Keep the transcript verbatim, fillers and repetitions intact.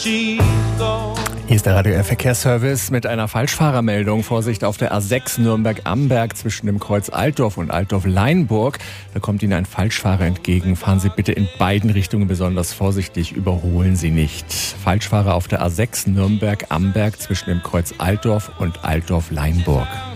Hier ist der Radio R Verkehrsservice mit einer Falschfahrermeldung. Vorsicht auf der A sechs Nürnberg-Amberg zwischen dem Kreuz Altdorf und Altdorf-Leinburg. Da kommt Ihnen ein Falschfahrer entgegen. Fahren Sie bitte in beiden Richtungen besonders vorsichtig. Überholen Sie nicht. Falschfahrer auf der A sechs Nürnberg-Amberg zwischen dem Kreuz Altdorf und Altdorf-Leinburg.